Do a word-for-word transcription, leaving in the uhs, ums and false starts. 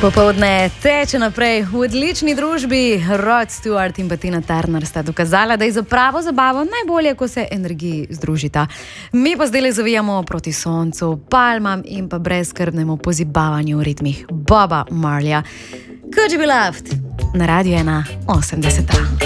Popoldne teče naprej v odlični družbi. Rod Stewart in pa Tina Turner sta dokazala, da je za pravo zabavo najbolje, ko se energiji združita. Mi pa zdaj le zavijamo proti soncu, palmam in pa brezskrbnemu pozibavanju v ritmih Boba Marleya. Could you be loved? Na Radio ena osemdeset.